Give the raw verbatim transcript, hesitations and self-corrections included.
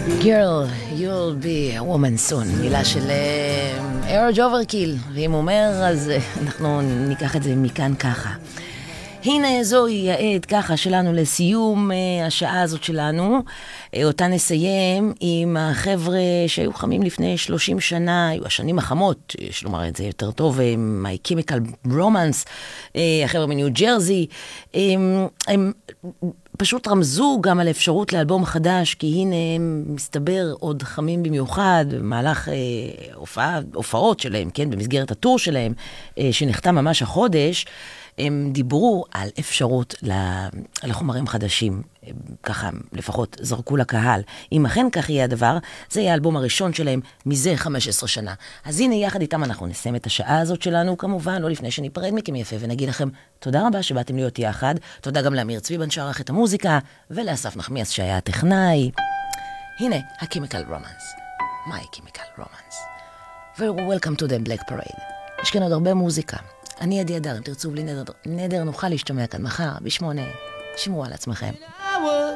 Girl, you'll be a woman soon, מילה של ארג' אוברקיל, ואם הוא אומר, אז אנחנו ניקח את זה מכאן ככה. הנה זוהי העת ככה שלנו לסיום השעה הזאת שלנו, אותה נסיים עם החבר'ה שהיו חמים לפני שלושים שנה, היו השנים החמות, יש לומר את זה יותר טוב, My Chemical Romance, החבר'ה מניו ג'רזי, הם, הם פשוט רמזו גם על אפשרות לאלבום חדש, כי הנה הם מסתבר עוד חמים במיוחד, במהלך אה, הופעה, הופעות שלהם, כן, במסגרת הטור שלהם, אה, שנחתם ממש החודש, הם דיברו על אפשרות לחומרים חדשים, ככה לפחות זרקו לקהל. אם אכן כך יהיה הדבר, זה יהיה האלבום הראשון שלהם מזה חמש עשרה שנה. אז הנה יחד איתם אנחנו נסיים את השעה הזאת שלנו, כמובן, לא לפני שניפרד מכם יפה, ונגיד לכם תודה רבה שבאתם להיות יחד, תודה גם לאמיר צביבן שערך את המוזיקה, ולאסף נחמיאס שהיה הטכנאי. הנה, ה-Chemical Romance. My Chemical Romance. Welcome to the Black Parade. יש כאן עוד הרבה מוזיקה. אני עדי אדר, אם תרצו בלי נדר, נדר נוכל להשתמע כאן מחר, בשמונה. שמרו על עצמכם.